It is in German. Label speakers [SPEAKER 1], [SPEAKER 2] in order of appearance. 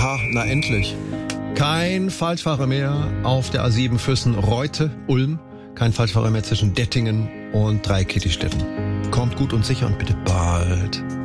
[SPEAKER 1] na endlich. Kein Falschfahrer mehr auf der A7 Füssen-Reute, Ulm. Kein Falschfahrer mehr zwischen Dettingen und Dreieckigstetten. Kommt gut und sicher und bitte bald.